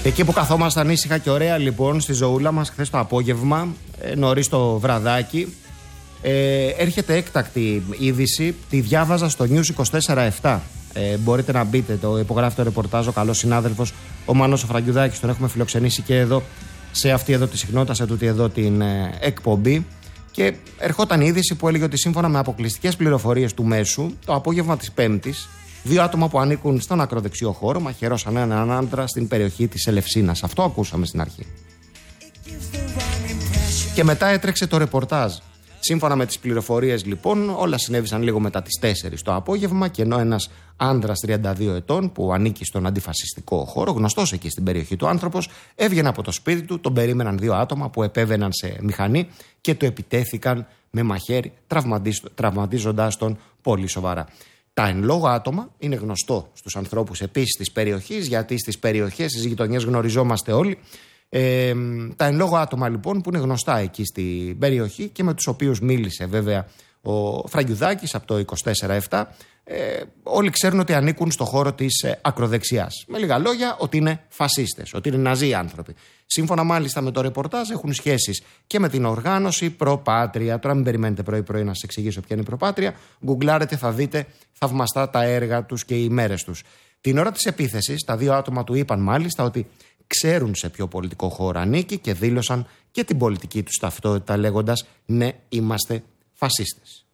Εκεί που καθόμασταν ήσυχα και ωραία λοιπόν στη ζωούλα μας χθες το απόγευμα, νωρίς το βραδάκι, έρχεται έκτακτη είδηση, τη διάβαζα στο News 24/7. Μπορείτε να μπείτε, το υπογράφει το ρεπορτάζ ο καλός συνάδελφος ο Μάνος ο Φραγκιουδάκης, τον έχουμε φιλοξενήσει και εδώ σε αυτή εδώ τη συχνότητα, σε τούτη εδώ την εκπομπή. Και ερχόταν η είδηση που έλεγε ότι σύμφωνα με αποκλειστικές πληροφορίες του Μέσου, το απόγευμα της Πέμπτης, 2 άτομα που ανήκουν στον ακροδεξιό χώρο μαχαιρώσαν έναν άντρα στην περιοχή της Ελευσίνας. Αυτό ακούσαμε στην αρχή. Και μετά έτρεξε το ρεπορτάζ. Σύμφωνα με τις πληροφορίες λοιπόν, όλα συνέβησαν λίγο μετά τις 4 το απόγευμα και ενώ ένας άντρας 32 ετών που ανήκει στον αντιφασιστικό χώρο, γνωστός εκεί στην περιοχή του άνθρωπος, έβγαινε από το σπίτι του, τον περίμεναν 2 άτομα που επέβαιναν σε μηχανή και το επιτέθηκαν με μαχαίρι, τραυματίζοντας τον πολύ σοβαρά. Τα εν λόγω άτομα είναι γνωστό στους ανθρώπους επίσης της περιοχής, γιατί στις περιοχές, στις γειτονιές γνωριζόμαστε όλοι. Τα εν λόγω άτομα λοιπόν που είναι γνωστά εκεί στην περιοχή και με τους οποίους μίλησε βέβαια ο Φραγκιουδάκης από το 24/7, όλοι ξέρουν ότι ανήκουν στο χώρο της ακροδεξιάς. Με λίγα λόγια, ότι είναι φασίστες, ότι είναι ναζί άνθρωποι. Σύμφωνα μάλιστα με το ρεπορτάζ, έχουν σχέσεις και με την οργάνωση Προπάτρια. Τώρα μην περιμένετε πρωί-πρωί να σας εξηγήσω ποια είναι η Προπάτρια. Γκουγκλάρετε, θα δείτε θαυμαστά τα έργα τους και οι μέρες τους. Την ώρα της επίθεσης, τα 2 άτομα του είπαν μάλιστα ότι ξέρουν σε ποιο πολιτικό χώρο ανήκει και δήλωσαν και την πολιτική τους ταυτότητα λέγοντας «Ναι, είμαστε φασίστες».